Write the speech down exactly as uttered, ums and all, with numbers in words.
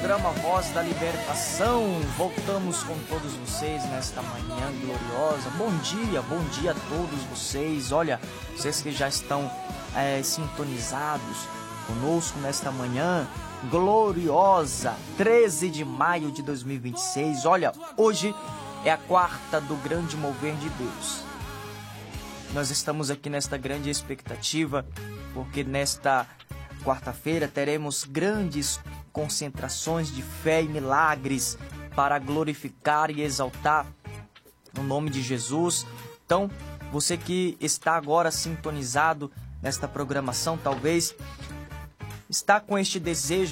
programa Voz da Libertação. Voltamos com todos vocês nesta manhã gloriosa. Bom dia, bom dia a todos vocês. Olha, vocês que já estão é, sintonizados conosco nesta manhã gloriosa, treze de maio de dois mil e vinte e seis. Olha, hoje é a quarta do grande mover de Deus. Nós estamos aqui nesta grande expectativa, porque nesta quarta-feira teremos grandes concentrações de fé e milagres para glorificar e exaltar o nome de Jesus. Então, você que está agora sintonizado nesta programação, talvez está com este desejo